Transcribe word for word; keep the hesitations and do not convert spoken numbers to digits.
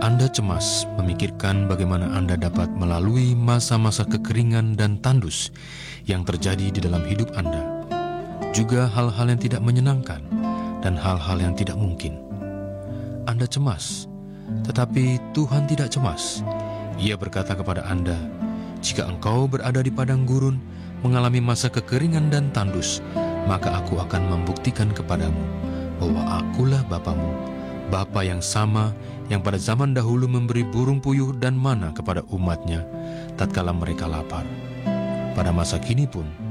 Anda cemas memikirkan bagaimana Anda dapat melalui masa-masa kekeringan dan tandus yang terjadi di dalam hidup Anda, juga hal-hal yang tidak menyenangkan dan hal-hal yang tidak mungkin. Anda cemas, tetapi Tuhan tidak cemas. Ia berkata kepada Anda, "Jika engkau berada di padang gurun, mengalami masa kekeringan dan tandus, maka aku akan membuktikan kepadamu bahwa akulah Bapamu, Bapa yang sama yang pada zaman dahulu memberi burung puyuh dan mana kepada umatnya tatkala mereka lapar. Pada masa kini pun